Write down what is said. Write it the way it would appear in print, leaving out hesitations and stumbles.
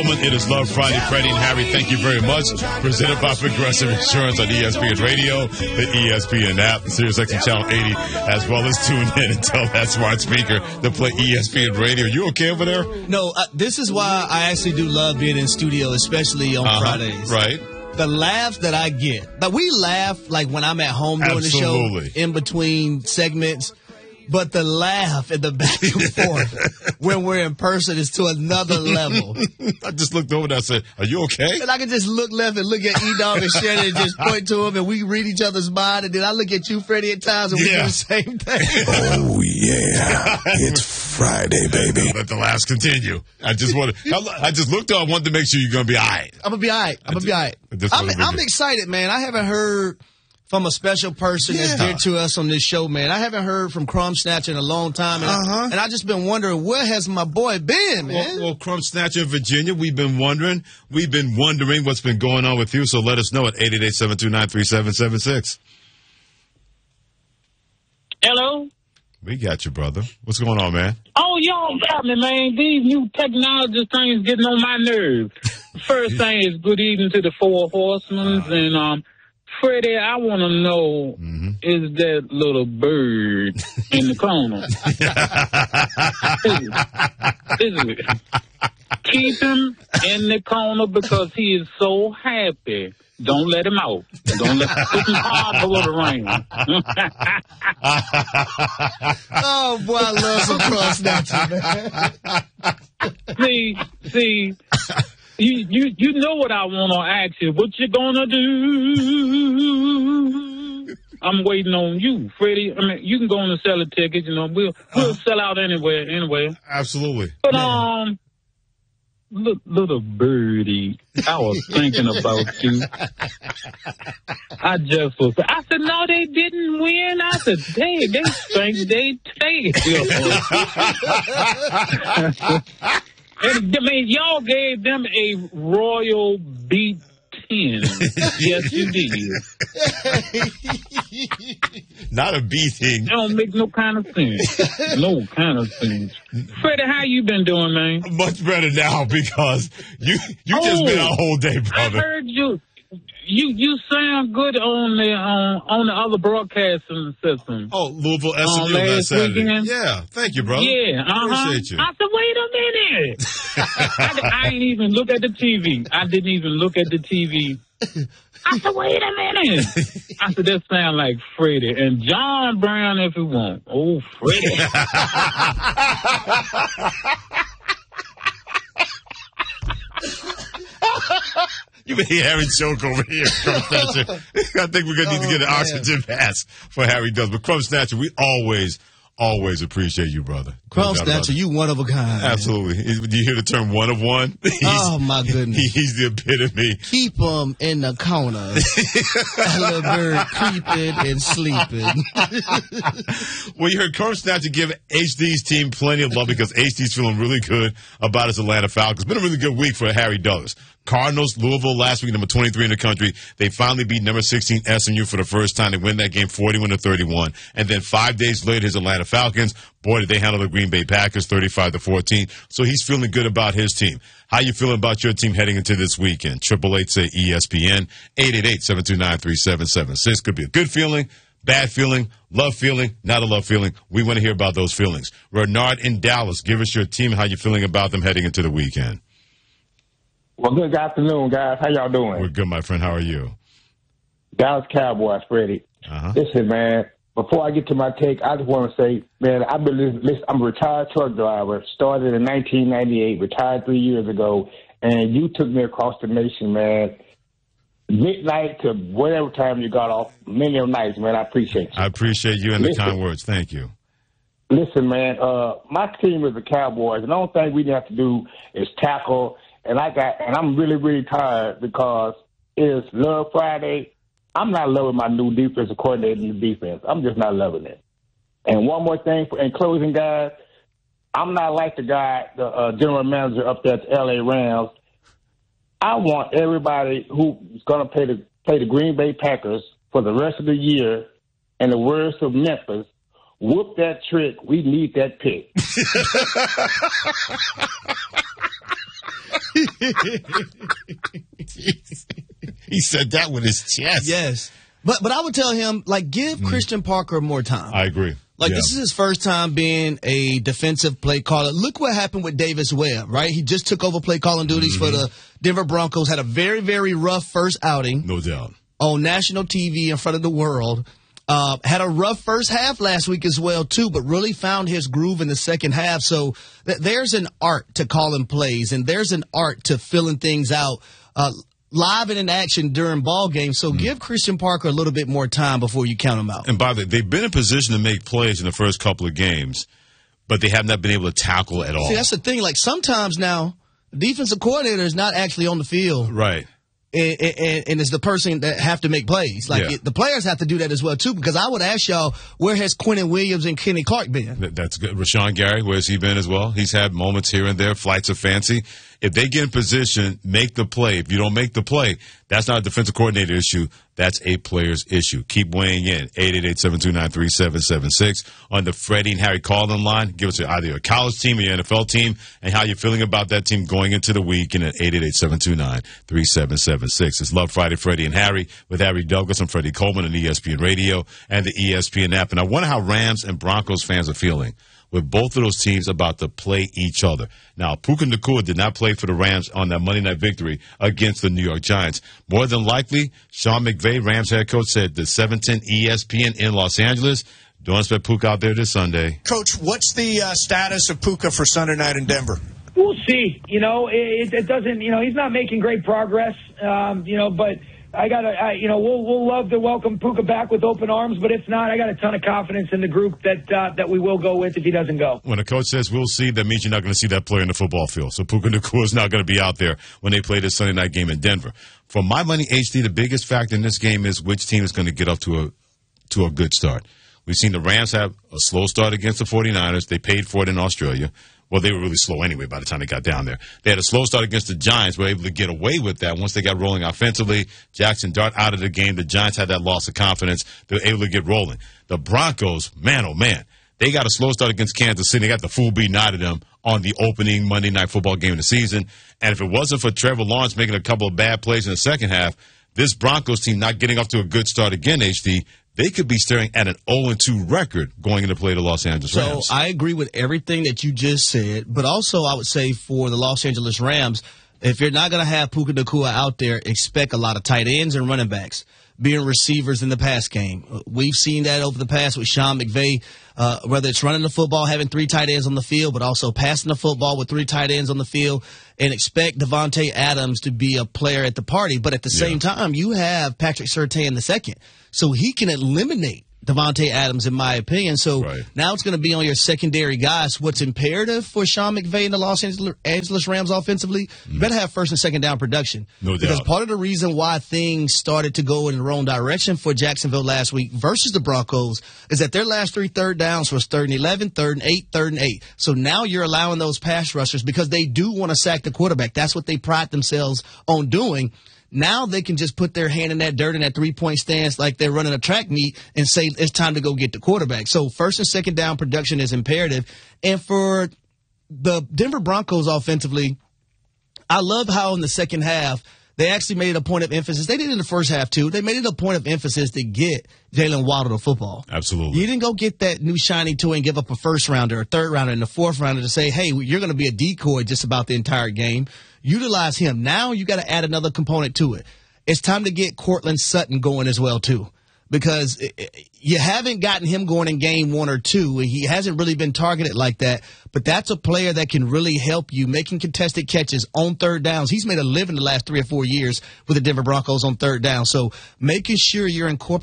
It is Love Friday. Freddie and Harry, thank you very much. Presented by Progressive Insurance on ESPN Radio, the ESPN app, SiriusXM Channel 80, as well as tune in and tell that smart speaker to play ESPN Radio. You okay over there? No, this is why I actually do love being in studio, especially on Fridays. Right. The laughs that I get. But we laugh like when I'm at home doing the show, in between segments. But the laugh and the back and forth when we're in person is to another level. I just looked over and I said, are you okay? And I can just look left and look at E-Dog and Shannon and just point to him, and we read each other's mind. And then I look at you, Freddie, at times, and we do the same thing. Oh, yeah. It's Friday, baby. Let the laughs continue. I just looked up. I wanted to make sure you're going to be all right. I'm going to be all right. I'm excited, man. I haven't heard from a special person that's dear to us on this show, man. I haven't heard from Crumb Snatcher in a long time, and I just been wondering, where has my boy been, man? Well, Crumb Snatcher in Virginia, we've been wondering what's been going on with you, so let us know at 888-729-3776. Hello? We got you, brother. What's going on, man? Oh, y'all got me, man. These new technology things getting on my nerves. First thing is good evening to the Four Horsemen, and Freddie, I want to know, is that little bird in the corner? Keep him in the corner because he is so happy. Don't let him out. Put him hard below the ring. Oh, boy, I love some cross snatching, man. See. You know what I want to ask you. What you gonna do? I'm waiting on you, Freddie. I mean, you can go on and sell a ticket. You know, we'll sell out anyway. Absolutely. But little birdie, I was thinking about you. I said, no, they didn't win. I said, they think they take. And, I mean, y'all gave them a royal beat 10. Yes, you did. Not a beating. That don't make no kind of sense. Freddie, how you been doing, man? Much better now because you just been a whole day, brother. I heard you. You sound good on the other broadcasting system. Oh, Louisville SMU last Saturday. Weekend. Yeah, thank you, brother. Yeah, Appreciate you. I said, wait a minute. I didn't even look at the TV. I said, wait a minute. I said, that sound like Freddie. And John Brown if you want. Oh, Freddie. You may hear Harry choke over here, Crumb Snatcher. I think we're going to need to get an oxygen mask for Harry does. But Crumb Snatcher, we always appreciate you, brother. Crumb Snatcher, you one of a kind. Absolutely. Do you hear the term one of one? Oh, my goodness. He's the epitome. Keep him in the corner. That little bird creeping and sleeping. Well, you heard Crumb Snatcher give HD's team plenty of love because HD's feeling really good about his Atlanta Falcons. It's been a really good week for Harry Douglas. Cardinals, Louisville last week, number 23 in the country. They finally beat number 16 SMU for the first time. They win that game 41-31. And then 5 days later, his Atlanta Falcons, boy, did they handle the Green Bay Packers 35-14. So he's feeling good about his team. How you feeling about your team heading into this weekend? 888-SAY-ESPN, 888-729-3776. Could be a good feeling, bad feeling, love feeling, not a love feeling. We want to hear about those feelings. Renard in Dallas, give us your team, how you feeling about them heading into the weekend. Well, good afternoon, guys. How y'all doing? We're good, my friend. How are you? Dallas Cowboys, Freddie. Listen, man, before I get to my take, I just want to say, man, I'm a retired truck driver, started in 1998, retired 3 years ago, and you took me across the nation, man. Midnight to whatever time you got off, many of nights, man. I appreciate you. I appreciate you and the kind words. Thank you. Listen, man, my team is the Cowboys, and the only thing we have to do is tackle. And I'm really, really tired because it's Love Friday. I'm not loving my new defensive coordinator in the defense. I'm just not loving it. And one more thing, in closing, guys, I'm not like the general manager up there at the L.A. Rams. I want everybody who's going to play the Green Bay Packers for the rest of the year, in the words of Memphis, whoop that trick. We need that pick. He said that with his chest. Yes. But I would tell him, like, give Christian Parker more time. I agree. Like, this is his first time being a defensive play caller. Look what happened with Davis Webb, right? He just took over play calling duties for the Denver Broncos, had a very, very rough first outing. No doubt. On national TV in front of the world. Had a rough first half last week as well, too, but really found his groove in the second half. So there's an art to calling plays, and there's an art to filling things out live and in action during ball games. So give Christian Parker a little bit more time before you count him out. And by the way, they've been in position to make plays in the first couple of games, but they have not been able to tackle at all. See, that's the thing. Like, sometimes now, the defensive coordinator is not actually on the field. Right. And it's the person that have to make plays. Like, the players have to do that as well, too, because I would ask y'all, where has Quentin Williams and Kenny Clark been? That's good. Rashawn Gary, where's he been as well? He's had moments here and there, flights of fancy. If they get in position, make the play. If you don't make the play, that's not a defensive coordinator issue. That's a player's issue. Keep weighing in. 888-729-3776 on the Freddie and Harry call-in line. Give us either your college team or your NFL team and how you're feeling about that team going into the week. And at 888-729-3776. It's Love Friday, Freddie and Harry with Harry Douglas and Freddie Coleman on ESPN Radio and the ESPN app. And I wonder how Rams and Broncos fans are feeling with both of those teams about to play each other. Now, Puka Nacua did not play for the Rams on that Monday night victory against the New York Giants. More than likely, Sean McVay, Rams head coach, said the 710 ESPN in Los Angeles, don't expect Puka out there this Sunday. Coach, what's the status of Puka for Sunday night in Denver? We'll see. It doesn't, he's not making great progress, but we'll love to welcome Puka back with open arms, but if not, I got a ton of confidence in the group that we will go with if he doesn't go. When a coach says we'll see, that means you're not going to see that player in the football field. So Puka Nacua is not going to be out there when they play this Sunday night game in Denver. For my money, HD, the biggest factor in this game is which team is going to get off to a good start. We've seen the Rams have a slow start against the 49ers. They paid for it in Australia. Well, they were really slow anyway by the time they got down there. They had a slow start against the Giants. Were able to get away with that once they got rolling offensively. Jackson Dart out of the game. The Giants had that loss of confidence. They were able to get rolling. The Broncos, man, oh, man, they got a slow start against Kansas City. They got the full beat out of them on the opening Monday Night Football game of the season. And if it wasn't for Trevor Lawrence making a couple of bad plays in the second half, this Broncos team not getting off to a good start again, HD, they could be staring at an 0-2 record going into play the Los Angeles Rams. So I agree with everything that you just said, but also I would say for the Los Angeles Rams, if you're not going to have Puka Nacua out there, expect a lot of tight ends and running backs being receivers in the pass game. We've seen that over the past with Sean McVay, whether it's running the football, having 3 tight ends on the field, but also passing the football with 3 tight ends on the field, and expect Devontae Adams to be a player at the party. But at the same time, you have Patrick Surtain II, so he can eliminate Devontae Adams, in my opinion. So now it's going to be on your secondary guys. What's imperative for Sean McVay and the Los Angeles Rams offensively, you better have first and second down production. No doubt. Because part of the reason why things started to go in the wrong direction for Jacksonville last week versus the Broncos is that their last 3 third downs was 3rd and 11, 3rd and 8, 3rd and 8. So now you're allowing those pass rushers, because they do want to sack the quarterback. That's what they pride themselves on doing. Now they can just put their hand in that dirt in that 3-point stance like they're running a track meet and say it's time to go get the quarterback. So first and second down production is imperative. And for the Denver Broncos offensively, I love how in the second half they actually made it a point of emphasis. They did it in the first half too. They made it a point of emphasis to get Jalen Waddle the football. Absolutely. You didn't go get that new shiny toy and give up a first rounder, a third rounder, and a fourth rounder to say, hey, you're going to be a decoy just about the entire game. Utilize him. Now you got to add another component to it. It's time to get Courtland Sutton going as well too, because you haven't gotten him going in game 1 or 2. He hasn't really been targeted like that, but that's a player that can really help you making contested catches on third downs. He's made a living the last 3 or 4 years with the Denver Broncos on third down. So making sure you're incorporating